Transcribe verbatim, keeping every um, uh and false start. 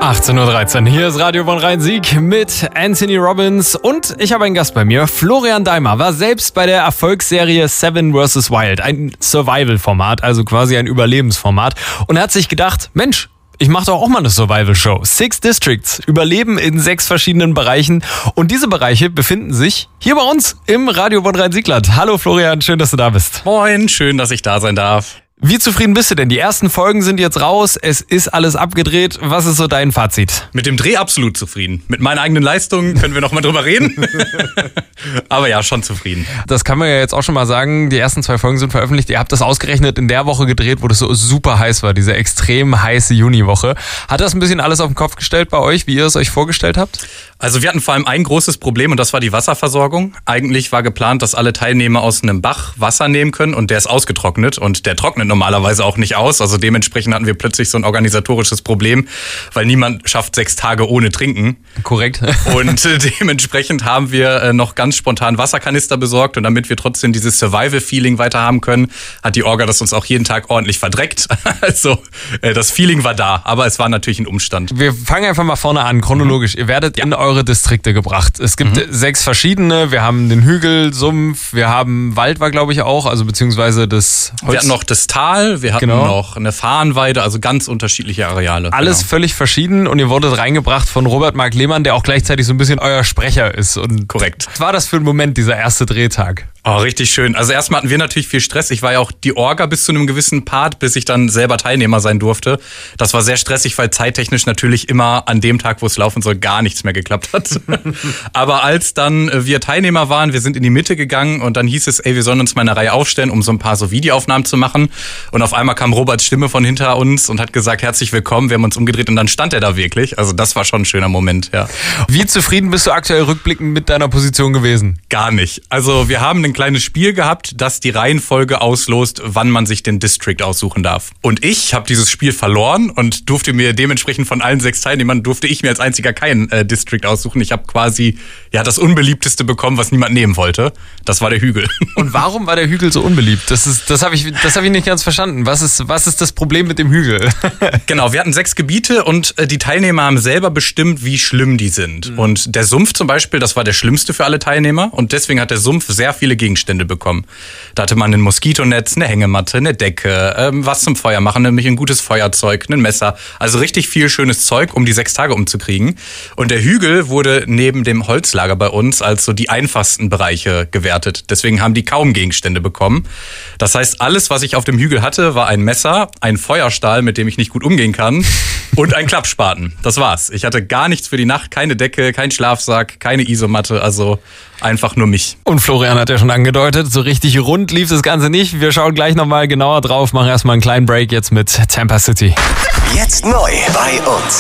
achtzehn Uhr dreizehn, hier ist Radio Bonn Rhein-Sieg mit Anthony Robbins und ich habe einen Gast bei mir. Florian Daimer war selbst bei der Erfolgsserie Seven versus. Wild, ein Survival-Format, also quasi ein Überlebensformat, und er hat sich gedacht, Mensch, ich mache doch auch mal eine Survival-Show. Six Districts, Überleben in sechs verschiedenen Bereichen, und diese Bereiche befinden sich hier bei uns im Radio Bonn Rhein-Sieg-Land. Hallo Florian, schön, dass du da bist. Moin, schön, dass ich da sein darf. Wie zufrieden bist du denn? Die ersten Folgen sind jetzt raus, es ist alles abgedreht. Was ist so dein Fazit? Mit dem Dreh absolut zufrieden. Mit meinen eigenen Leistungen können wir noch mal drüber reden. Aber ja, schon zufrieden. Das kann man ja jetzt auch schon mal sagen. Die ersten zwei Folgen sind veröffentlicht. Ihr habt das ausgerechnet in der Woche gedreht, wo das so super heiß war. Diese extrem heiße Juniwoche. Hat das ein bisschen alles auf den Kopf gestellt bei euch, wie ihr es euch vorgestellt habt? Also wir hatten vor allem ein großes Problem, und das war die Wasserversorgung. Eigentlich war geplant, dass alle Teilnehmer aus einem Bach Wasser nehmen können, und der ist ausgetrocknet, und der trocknet normalerweise auch nicht aus. Also dementsprechend hatten wir plötzlich so ein organisatorisches Problem, weil niemand schafft sechs Tage ohne Trinken. Korrekt. Und äh, dementsprechend haben wir äh, noch ganz spontan Wasserkanister besorgt, und damit wir trotzdem dieses Survival-Feeling weiter haben können, hat die Orga das uns auch jeden Tag ordentlich verdreckt. Also äh, das Feeling war da, aber es war natürlich ein Umstand. Wir fangen einfach mal vorne an, chronologisch. Mhm. Ihr werdet ja. in eure Distrikte gebracht. Es gibt mhm. sechs verschiedene. Wir haben den Hügel, Sumpf, wir haben Wald war, glaube ich, auch, also beziehungsweise das Holz. Wir hatten noch das Tal, wir hatten genau. noch eine Farnweide, also ganz unterschiedliche Areale. Alles genau. völlig verschieden, und ihr wurdet reingebracht von Robert Mark Lehmann, der auch gleichzeitig so ein bisschen euer Sprecher ist. Und korrekt. Was war das für ein Moment, dieser erste Drehtag? Oh, richtig schön. Also erstmal hatten wir natürlich viel Stress. Ich war ja auch die Orga bis zu einem gewissen Part, bis ich dann selber Teilnehmer sein durfte. Das war sehr stressig, weil zeittechnisch natürlich immer an dem Tag, wo es laufen soll, gar nichts mehr geklappt hat. Aber als dann wir Teilnehmer waren, wir sind in die Mitte gegangen, und dann hieß es, ey, wir sollen uns mal in einer Reihe aufstellen, um so ein paar so Videoaufnahmen zu machen. Und auf einmal kam Roberts Stimme von hinter uns und hat gesagt, herzlich willkommen. Wir haben uns umgedreht, und dann stand er da wirklich. Also das war schon ein schöner Moment, ja. Wie zufrieden bist du aktuell rückblickend mit deiner Position gewesen? Gar nicht. Also wir haben ein kleines Spiel gehabt, das die Reihenfolge auslost, wann man sich den District aussuchen darf. Und ich habe dieses Spiel verloren und durfte mir dementsprechend von allen sechs Teilnehmern, durfte ich mir als einziger keinen äh, District aussuchen. Ich habe quasi ja das Unbeliebteste bekommen, was niemand nehmen wollte. Das war der Hügel. Und warum war der Hügel so unbeliebt? Das ist, das habe ich, das habe ich nicht ganz verstanden. Was ist, was ist das Problem mit dem Hügel? Genau, wir hatten sechs Gebiete, und äh, die Teilnehmer haben selber bestimmt, wie schlimm die sind. Mhm. Und der Sumpf zum Beispiel, das war der schlimmste für alle Teilnehmer, und deswegen hat der Sumpf sehr viele Gegenstände bekommen. Da hatte man ein Moskitonetz, eine Hängematte, eine Decke, ähm, was zum Feuer machen, nämlich ein gutes Feuerzeug, ein Messer. Also richtig viel schönes Zeug, um die sechs Tage umzukriegen. Und der Hügel wurde neben dem Holzlager bei uns als so die einfachsten Bereiche gewertet. Deswegen haben die kaum Gegenstände bekommen. Das heißt, alles, was ich auf dem Hügel hatte, war ein Messer, ein Feuerstahl, mit dem ich nicht gut umgehen kann, und ein Klappspaten. Das war's. Ich hatte gar nichts für die Nacht, keine Decke, kein Schlafsack, keine Isomatte, also einfach nur mich. Und Florian hat ja schon angedeutet, so richtig rund lief das Ganze nicht. Wir schauen gleich nochmal genauer drauf, machen erstmal einen kleinen Break jetzt mit Tampa City. Jetzt neu bei uns.